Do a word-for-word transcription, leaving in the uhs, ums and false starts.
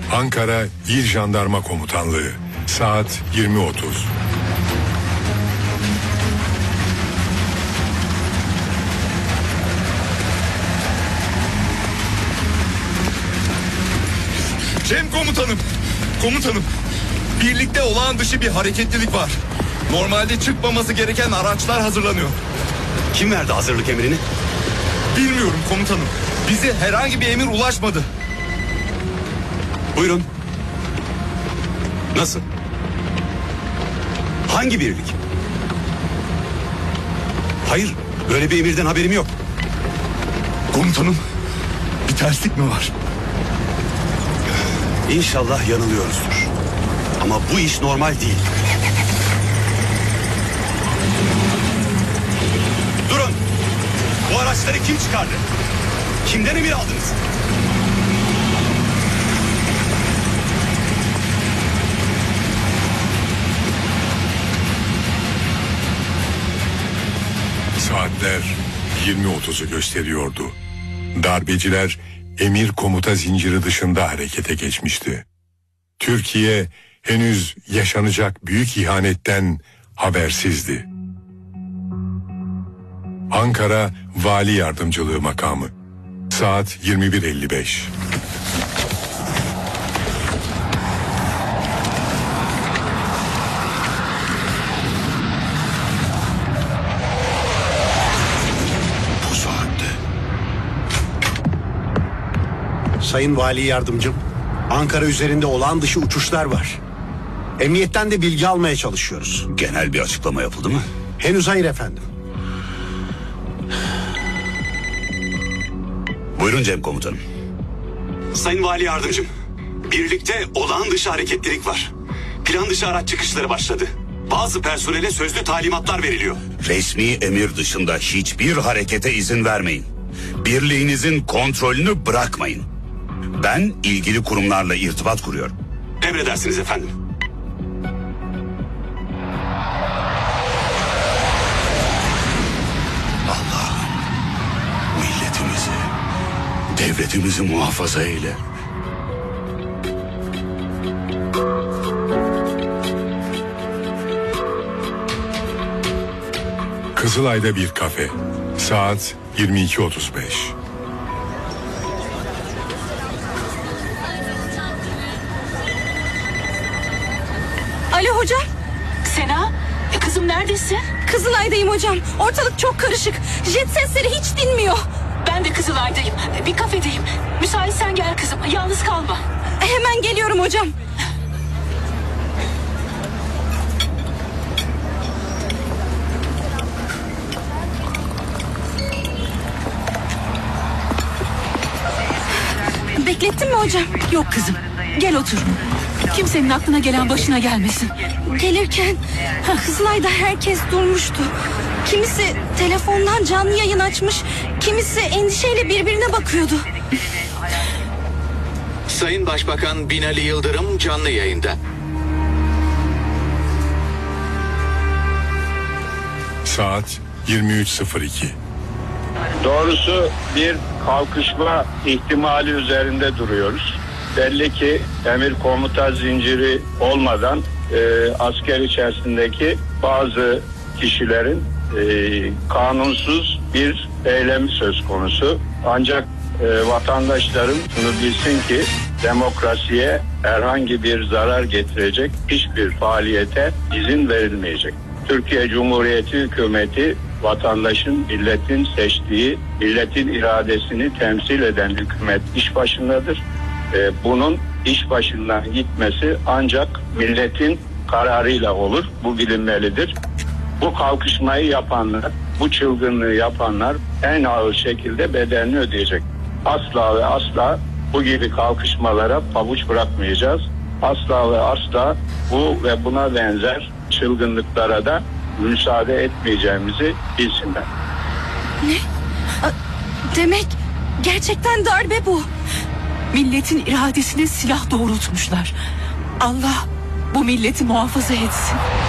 Ankara İl Jandarma Komutanlığı. Saat yirmi otuz. Cem komutanım, komutanım. Birlikte olağan dışı bir hareketlilik var. Normalde çıkmaması gereken araçlar hazırlanıyor. Kim verdi hazırlık emrini? Bilmiyorum komutanım. Bize herhangi bir emir ulaşmadı. Buyurun. Nasıl? Hangi birlik? Hayır, böyle bir emirden haberim yok. Komutanım, bir terslik mi var? İnşallah yanılıyoruzdur. Ama bu iş normal değil. Durun! Bu araçları kim çıkardı? Kimden emir aldınız? Saatler yirmi otuzu gösteriyordu. Darbeciler emir komuta zinciri dışında harekete geçmişti. Türkiye henüz yaşanacak büyük ihanetten habersizdi. Ankara Vali Yardımcılığı Makamı. Saat yirmi bir elli beş. Bu saatte. Sayın Vali Yardımcım, Ankara üzerinde olağan dışı uçuşlar var. Emniyetten de bilgi almaya çalışıyoruz. Genel bir açıklama yapıldı mı? Henüz hayır efendim. Buyurun Cem komutanım. Sayın Vali Yardımcım, birlikte olağan dışı hareketlilik var. Plan dışı araç çıkışları başladı. Bazı personele sözlü talimatlar veriliyor. Resmi emir dışında hiçbir harekete izin vermeyin. Birliğinizin kontrolünü bırakmayın. Ben ilgili kurumlarla irtibat kuruyorum. Emredersiniz efendim. Allah'ım milletimizi, devletimizi muhafaza eyle. Kızılay'da bir kafe. Saat yirmi iki otuz beş. Alo hocam. Sena, e kızım neredesin? Kızılay'dayım hocam. Ortalık çok karışık. Jet sesleri hiç dinmiyor. Ben de Kızılay'dayım. Bir kafedeyim. Müsaitsen gel kızım. Yalnız kalma. Hemen geliyorum hocam. Beklettin mi hocam? Yok kızım. Gel otur. Kimsenin aklına gelen başına gelmesin. Gelirken Kızılay'da herkes durmuştu. Kimisi telefondan canlı yayın açmış, kimisi endişeyle birbirine bakıyordu. Sayın Başbakan Binali Yıldırım canlı yayında. Saat yirmi üç sıfır iki. Doğrusu bir kalkışma ihtimali üzerinde duruyoruz. Belli ki emir komuta zinciri olmadan e, asker içerisindeki bazı kişilerin e, kanunsuz bir eylemi söz konusu. Ancak e, vatandaşlarım şunu bilsin ki demokrasiye herhangi bir zarar getirecek hiçbir faaliyete izin verilmeyecek. Türkiye Cumhuriyeti hükümeti vatandaşın, milletin seçtiği, milletin iradesini temsil eden hükümet iş başındadır. Ee, bunun iş başından gitmesi ancak milletin kararıyla olur. Bu bilinmelidir. Bu kalkışmayı yapanlar, bu çılgınlığı yapanlar en ağır şekilde bedelini ödeyecek. Asla ve asla bu gibi kalkışmalara pabuç bırakmayacağız. Asla ve asla bu ve buna benzer çılgınlıklara da müsaade etmeyeceğimizi bilsinler. Ne? Demek gerçekten darbe bu. Milletin iradesine silah doğrultmuşlar. Allah bu milleti muhafaza etsin.